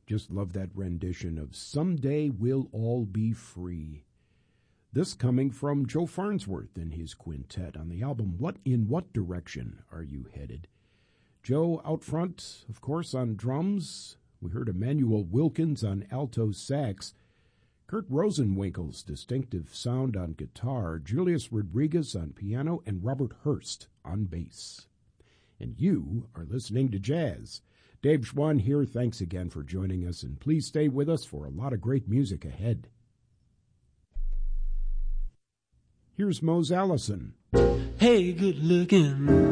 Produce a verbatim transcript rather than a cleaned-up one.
Just love that rendition of Someday We'll All Be Free. This coming from Joe Farnsworth and his quintet on the album What in What Direction Are You Headed? Joe out front, of course, on drums. We heard Emmanuel Wilkins on alto sax, Kurt Rosenwinkel's distinctive sound on guitar, Julius Rodriguez on piano, and Robert Hurst on bass. And you are listening to Jazz. Dave Schwann here. Thanks again for joining us, and please stay with us for a lot of great music ahead. Here's Mose Allison. Hey, good looking.